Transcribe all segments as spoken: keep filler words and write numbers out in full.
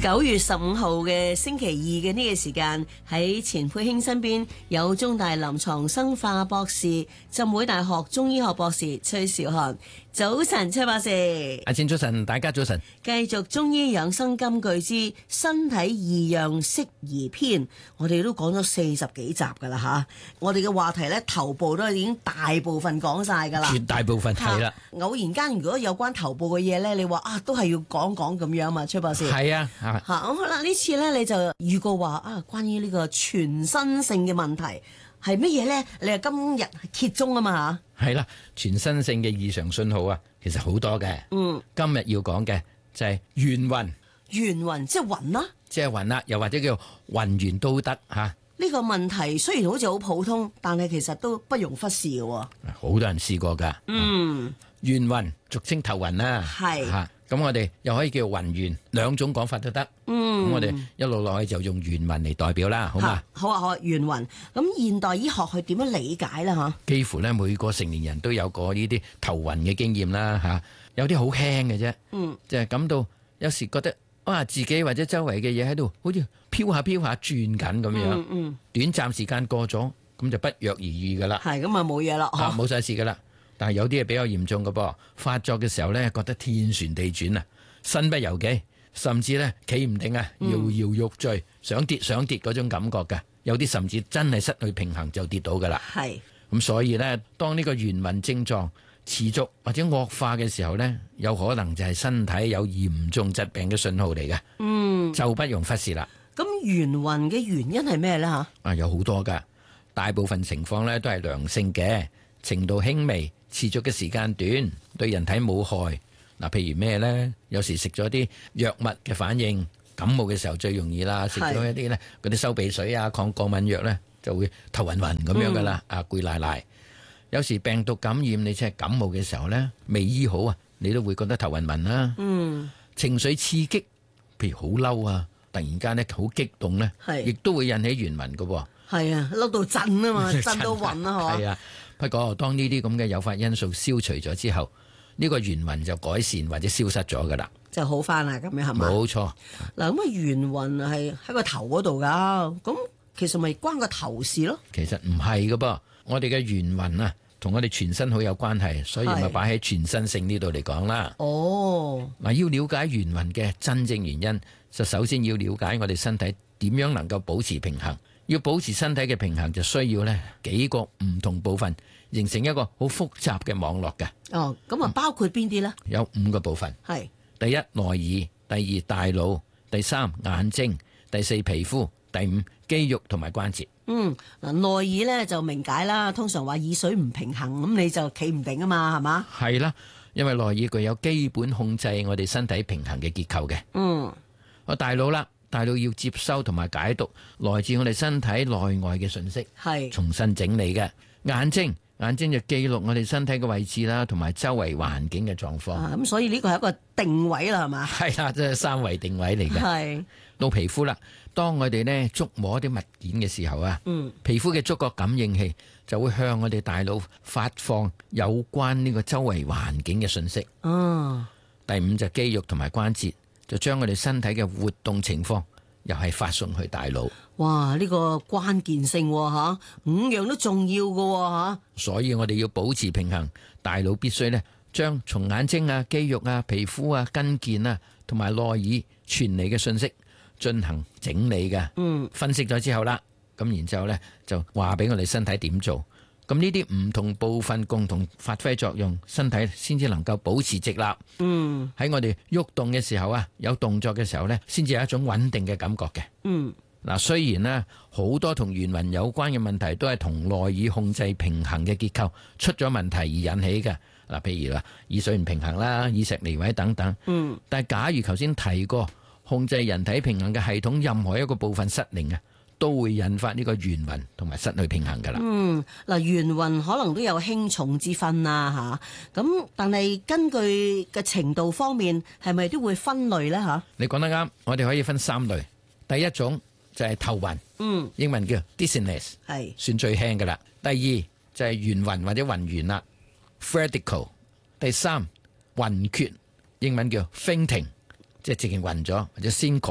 九月十五號嘅星期二嘅呢個時間，喺錢佩卿身邊有中大臨床生化博士、浸會大學中醫學博士崔兆漢。早晨，崔博士。 阿錢早晨，大家早晨。 繼續中醫養生金句之身體異樣適宜篇，我哋都講咗四十幾集噶啦吓。我哋嘅話題呢，頭部都已經大部分講晒噶啦， 絕大部分係啦。 偶然間如果有關頭部嘅嘢呢，你話啊都係要講講咁樣嘛，崔博士。 係啊， 吓咁好啦，呢次呢，你就預告話啊，關於呢個全身性嘅問題。係乜嘢咧？你係今日揭盅啊嘛吓？ 係啦，全身性嘅異常信號啊，其實好多嘅。 嗯， 今日要講嘅就係眩暈。 眩暈即係暈啦， 即係暈啦，又或者叫暈眩都得吓。 呢個問題雖然好似好普通，但係其實都不容忽視嘅。 好多人試過噶。 嗯， 眩暈俗稱頭暈啦。 係吓，咁我哋又可以叫暈眩，兩種講法都得。 嗯， 咁我哋一路落去就用眩暈嚟代表啦，好嘛？ 好啊，好啊，眩暈。咁現代醫學係點樣理解咧？吓， 幾乎咧每個成年人都有過呢啲頭暈嘅經驗啦，吓，有啲好輕嘅啫。 嗯， 就係感到有時覺得哇，自己或者周圍嘅嘢喺度好似飄下飄下轉緊咁樣。 嗯嗯， 短暫時間過咗，咁就不藥而愈噶啦。 係咁啊，冇嘢啦， 吓，冇晒事噶啦。但係有啲係比較嚴重嘅噃，發作嘅時候咧，覺得天旋地轉啊，身不由己。甚至咧企唔定啊，搖搖欲墜，想跌想跌嗰種感覺嘅，有啲甚至真係失去平衡就跌到噶啦。 係咁，所以呢，當呢個眩暈症狀持續或者惡化嘅時候呢，有可能就係身體有嚴重疾病嘅信號嚟嘅。嗯，就不容忽視啦。 咁眩暈嘅原因係咩呢？吓啊，有好多噶，大部分情況呢都係良性嘅，程度輕微，持續嘅時間短，對人體冇害。嗱，譬如咩咧？有時食咗啲藥物嘅反應，感冒嘅時候最容易啦。食咗一啲咧，嗰啲收鼻水啊、抗過敏藥咧，就會頭暈暈咁樣噶啦，嗯、啊攰賴賴。有時病毒感染，你即係感冒嘅時候咧，未醫好啊，你都會覺得頭暈暈啦。嗯，情緒刺激，譬如好嬲啊，突然間咧好激動咧，亦都會引起眩暈噶喎。 係啊，嬲到震啊嘛，震到暈啊， 係啊。不過當呢啲咁嘅誘發因素消除咗之後，呢個眩暈就改善或者消失咗噶啦，就好翻啦，咁樣係嘛？ 冇錯。 嗱，咁啊眩暈係喺個頭嗰度噶，咁其實咪關個頭事咯？ 其實唔係噶噃，我哋嘅眩暈啊，同我哋全身好有關係，所以咪擺喺全身性呢度嚟講啦。哦，嗱，要了解眩暈嘅真正原因，就首先要了解我哋身體點樣能夠保持平衡。要保持身體嘅平衡，就需要呢幾個唔同部分形成一個好複雜嘅網絡嘅。 哦，咁啊包括邊啲呢？ 嗯，有五個部分。係第一內耳，第二大腦，第三眼睛，第四皮膚，第五肌肉同埋關節。嗯，嗱內耳呢就明解啦，通常話耳水唔平衡，咁你就企唔定啊嘛，係嘛？係啦，因為內耳具有基本控制我哋身體平衡嘅結構嘅。嗯，我大腦啦。大腦要接收同埋解讀來自我哋身體內外嘅信息，係重新整理嘅。眼睛，眼睛就記錄我哋身體嘅位置啦，同埋周圍環境嘅狀況。咁、啊、所以呢個係一個定位啦，係嘛？係啦，即係三維定位嚟嘅。係到皮膚啦，當我哋呢觸摸啲物件嘅時候啊，嗯，皮膚嘅觸覺感應器就會向我哋大腦發放有關呢個周圍環境嘅信息。哦，第五就肌肉同埋關節。就將我哋身體嘅活動情況又係發送去大腦。哇！呢、這個關鍵性吓、啊，五樣都重要㗎吓、啊。所以我哋要保持平衡，大腦必須呢將從眼睛啊、肌肉啊、皮膚啊、筋腱啊同埋內耳傳嚟嘅信息進行整理嘅。嗯，分析咗之後啦，咁然之後呢就話俾我哋身體點做。咁呢啲唔同部分共同發揮作用，身體先至能夠保持直立。嗯，喺我哋喐動嘅時候啊，有動作嘅時候呢，先至有一種穩定嘅感覺嘅。嗯，嗱，雖然呢好多同眩暈有關嘅問題都係同內耳控制平衡嘅結構出咗問題而引起嘅。嗱，譬如話耳水唔平衡啦、耳石離位等等。嗯，但係假如頭先提過控制人體平衡嘅系統任何一個部分失靈啊，都會引發呢個眩暈同埋失去平衡噶啦。嗯，嗱，眩暈可能都有輕重之分啦，吓。咁但係根據嘅程度方面，係咪都會分類呢？吓？你講得啱，我哋可以分三類。第一種就係頭暈，嗯，英文叫 dizziness， 係算最輕噶啦。第二就係眩暈或者暈眩啦 vertigo。第三暈厥，英文叫 fainting，即係直情暈咗或者 syncope。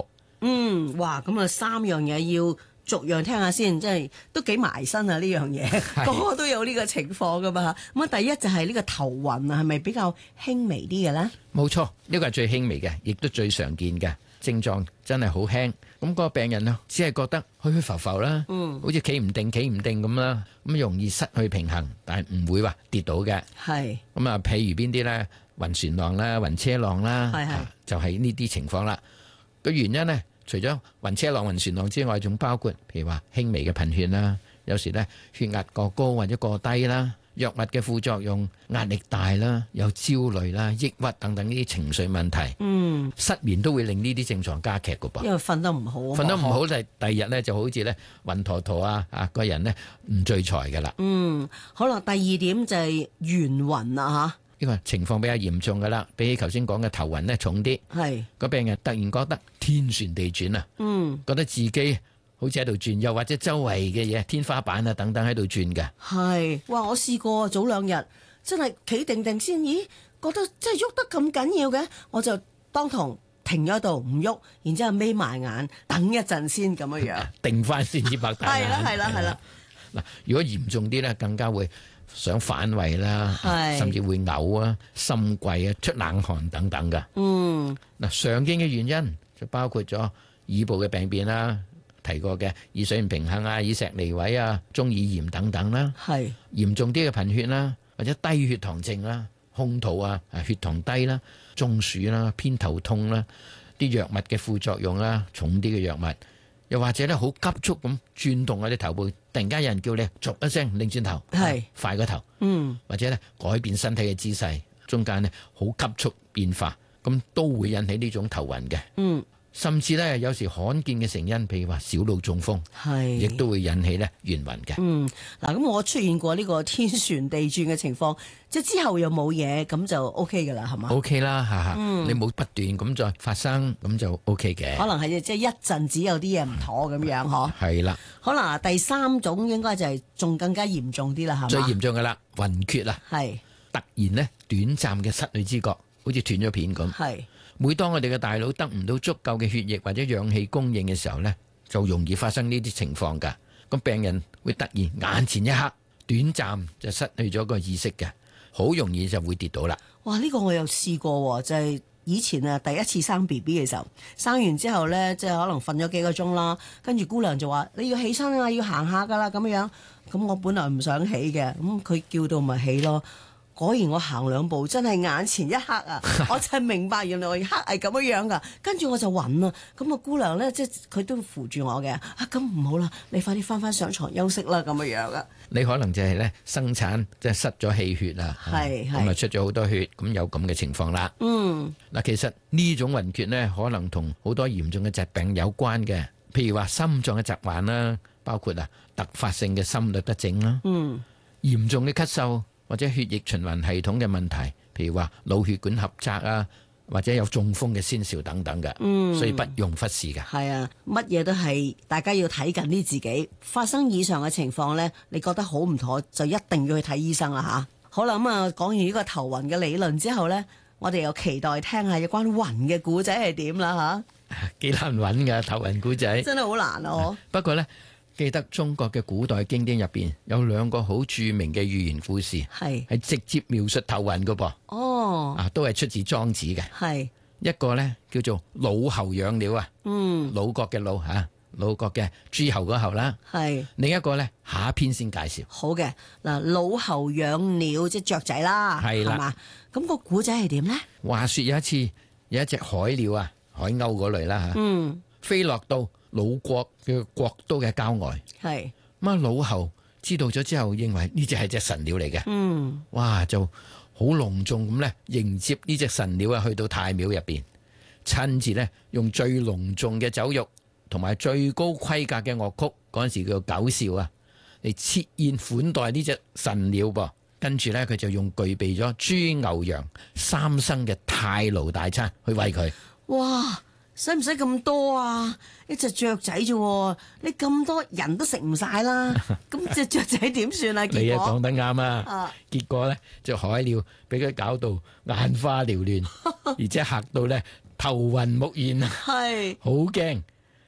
嗯，哇，咁啊三樣嘢要逐樣聽下先，即係都幾埋身啊呢樣嘢，個個都有呢個情況噶嘛。咁啊，第一就係呢個頭暈啊，係咪比較輕微啲嘅咧？ 冇錯，呢個係最輕微嘅，亦都最常見嘅症狀，真係好輕。咁嗰個病人啊，只係覺得虛虛浮浮啦，嗯，好似企唔定、企唔定咁啦，咁容易失去平衡，但係唔會話跌倒嘅。係咁啊，譬如邊啲咧？暈船浪啦、暈車浪啦，係係啊，就係呢啲情況啦。個原因呢，除咗暈車浪、暈船浪之外，仲包括譬如話輕微嘅貧血啦，有時咧血壓過高或者過低啦，藥物嘅副作用、壓力大啦、有焦慮啦、抑鬱等等呢啲情緒問題。嗯，失眠都會令呢啲症狀加劇㗎噃。因為瞓得唔好，瞓得唔好就係第二日咧就好似咧暈陀陀啊啊，個人咧唔聚財㗎啦。嗯，好啦，第二點就係眩暈啊嚇。呢個情況比較嚴重噶啦，比起頭先講嘅頭暈咧重啲。係個病人突然覺得天旋地轉啊，嗯，覺得自己好似喺度轉，又或者周圍嘅嘢、天花板啊等等喺度轉嘅。係，哇！我試過早兩日真係企定定先，咦，覺得真係喐得咁緊要嘅，我就當堂停咗喺度唔喐，然之後眯埋眼等一陣先咁樣樣，定翻先至擘大眼。係啦，係啦，係啦。嗱，如果嚴重啲咧，更加會想反胃啦，甚至會嘔啊、心悸啊、出冷汗等等噶。嗯，嗱，常見嘅原因就包括咗耳部嘅病變啦，提過嘅耳水唔平衡啊、耳石離位啊、中耳炎等等啦。係嚴重啲嘅貧血啦，或者低血糖症啦、空肚啊、血糖低啦、中暑啦、偏頭痛啦，啲藥物嘅副作用啦、重啲嘅藥物。又或者咧好急速咁轉動我哋頭部，突然間有人叫你逐一聲擰轉頭，係快個頭，嗯，或者咧改變身體嘅姿勢，中間咧好急速變化，咁都會引起呢種頭暈嘅，嗯，甚至咧有時罕見嘅成因，譬如話小腦中風，係，亦都會引起咧眩暈嘅。嗯，嗱，咁我出現過呢個天旋地轉嘅情況，即係之後又冇嘢，咁就 O K 噶啦，係嘛？O K 啦，吓吓，嗯，你冇不斷咁再發生，咁就 O K 嘅。可能係即係一陣子有啲嘢唔妥咁樣，嗬？係啦。可能第三種應該就係仲更加嚴重啲啦，係嘛？最嚴重噶啦，暈厥啦，係突然咧短暫嘅失去知覺，好似斷咗片咁。係。每當我哋嘅大腦得唔到足夠嘅血液或者氧氣供應嘅時候呢，就容易發生呢啲情況噶。咁病人會突然眼前一黑，短暫就失去咗個意識嘅，好容易就會跌倒啦。哇！呢個我有試過，就係以前啊第一次生 B B 嘅時候，生完之後呢，即係可能瞓咗幾個鐘啦，跟住姑娘就話你要起身啊，要行下噶啦咁樣。咁我本來唔想起嘅，咁佢叫到咪起咯。果然我行兩步真係眼前一黑啊！我就係明白原來黑係咁樣樣噶，跟住我就暈啦。咁個姑娘咧，即係佢都扶住我嘅。啊，咁唔好啦，你快啲翻翻上床休息啦，咁樣樣啊。你可能就係咧生產即係失咗氣血啊，係咁啊出咗好多血，咁有咁嘅情況啦。嗯，嗱，其實呢種暈厥呢，可能同好多嚴重嘅疾病有關嘅，譬如話心臟嘅疾患啦，包括啊突發性嘅心律不整啦，嗯，嚴重嘅咳嗽。或者血液循環系統嘅問題，譬如話腦血管狹窄啊，或者有中風嘅先兆等等嘅，嗯，所以不容忽視嘅。係啊，乜嘢都係大家要睇緊啲自己。發生以上嘅情況呢，你覺得好唔妥，就一定要去睇醫生啦吓。好啦，咁啊講完呢個頭暈嘅理論之後呢，我哋又期待聽下有關暈嘅古仔係點啦吓。幾難揾噶頭暈古仔，真係好難哦。不過呢。記得中國嘅古代經典入邊有兩個好著名嘅寓言故事，係係直接描述頭暈噶噃。哦，啊，都係出自莊子嘅。係一個咧叫做魯侯養鳥啊，嗯，魯國嘅魯吓，魯國嘅諸侯嗰侯啦。係另一個咧，下一篇先介紹。好嘅，嗱，魯侯養鳥即係雀仔啦，係啦嘛。咁個古仔係點咧？話說有一次有一隻海鳥啊，海鷗嗰類啦吓，嗯，飛落到魯國嘅國都嘅郊外，係咁啊！魯侯知道咗之後，認為呢隻係隻神鳥嚟嘅，嗯，哇，就好隆重咁咧迎接呢隻神鳥啊，去到太廟入邊，親自咧用最隆重嘅酒肉同埋最高規格嘅樂曲，嗰陣時叫九韶啊，嚟設宴款待呢隻神鳥噃。跟住咧，佢就用具備咗豬牛羊三牲嘅太牢大餐去餵佢。哇！使唔使咁多啊？一隻雀仔啫，你咁多人都食唔晒啦。咁隻雀仔點算啊？結果你啊講得啱啊！結果咧，隻海鳥俾佢搞到眼花繚亂，而且嚇到咧頭暈目眩啊！係好驚，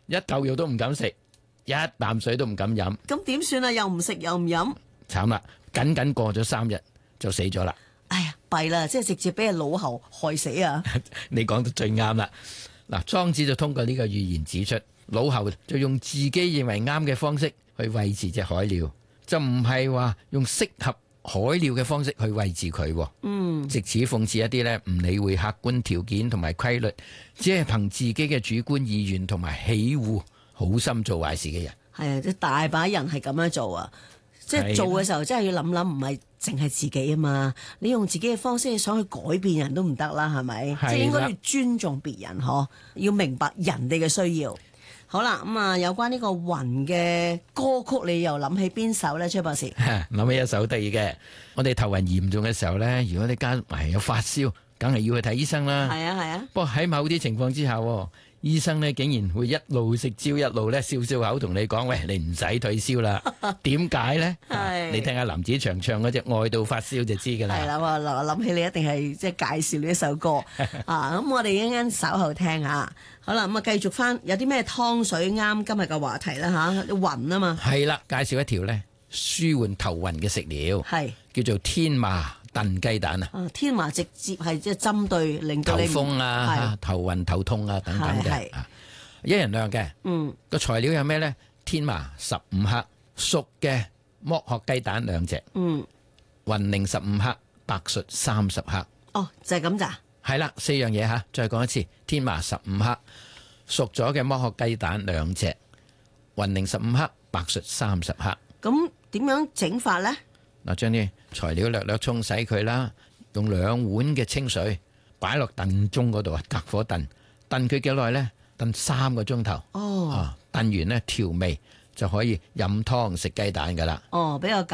一嚿肉都唔敢食，一啖水都唔敢飲。 咁點算啊？又唔食又唔飲， 慘啦！僅僅過咗三日就死咗啦。 哎呀，弊啦，即係直接俾人腦後害死啊！ 你講得最啱啦。嗱，莊子就通過呢個寓言指出，老侯就用自己認為啱嘅方式去餵飼隻海鳥，就唔係話用適合海鳥嘅方式去餵飼佢。嗯，藉此諷刺一啲咧唔理會客觀條件同埋規律，只係憑自己嘅主觀意願同埋喜惡，好心做壞事嘅人。係啊，即大把人係咁樣做啊！即係做嘅時候，真係要諗諗，唔係淨係自己啊嘛！你用自己嘅方式想去改變人都唔得啦，係咪？即係應該要尊重別人，嗬，要明白人哋嘅需要。好啦，咁啊，有關呢個雲嘅歌曲，你又諗起邊首咧？崔博士諗起一首得意嘅，我哋頭暈嚴重嘅時候咧，如果你加埋有發燒，梗係要去睇醫生啦。係啊係啊。不過喺某啲情況之下，醫生咧竟然會一路食蕉一路咧笑笑口同你講：喂，你唔使退燒啦。點解咧？你聽下林子祥唱嗰隻《愛到發燒》就知㗎啦。係啦，我諗起你一定係即係介紹呢一首歌啊。咁我哋一陣間稍後聽下。好啦，咁啊繼續翻，有啲咩湯水啱今日嘅話題啦嚇？雲啊嘛。係啦，介紹一條咧舒緩頭暈嘅食療，係叫做天麻燉雞蛋啊！天麻直接係即係針對令到你頭風啊、頭暈頭痛啊等等嘅，一人量嘅。嗯，個材料有咩咧？天麻十五克，熟嘅剝殼雞蛋兩隻。嗯，雲寧十五克，白術三十克。哦，就係咁咋？係啦，四樣嘢吓，再講一次：天麻十五克，熟咗嘅剝殼雞蛋兩隻，雲寧十五克，白術三十克。咁點樣整法咧？嗱，將啲材料略略沖洗佢啦，用兩碗嘅清水擺落燉盅嗰度啊，隔火燉，燉佢幾耐咧？燉三個鐘頭。哦，燉完咧調味就可以飲湯食雞蛋噶啦。哦，比較簡